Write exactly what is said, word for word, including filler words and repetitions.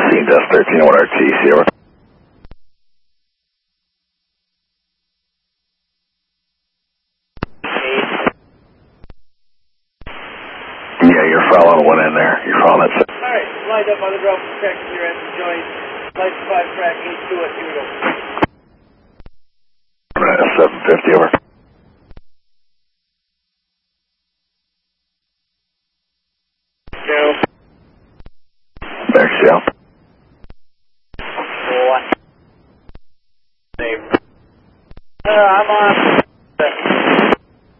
Scene Desk thirteen one R T, Sierra. Yeah, you're following one in there. You're following it. Alright, lined up on the ground protection, your engine joint. Light five track, eight two at here we go. seven fifty over. Now. Back, yeah.